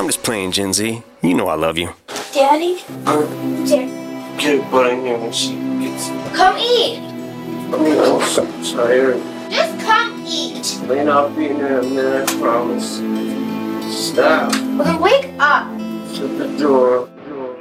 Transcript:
I'm just playing, Gen Z. You know I love you. Daddy? Get put in here when she gets. Come eat. I'm so tired. Just come eat. Lane, I'll be in there in a minute, I promise. Stop. Well, then wake up. Shut the door.